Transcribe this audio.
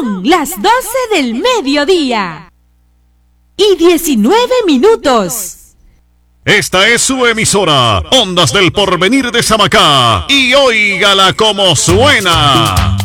Son las 12 del mediodía y 19 minutos. Esta es su emisora, Ondas del Porvenir de Samacá. Y óigala como suena.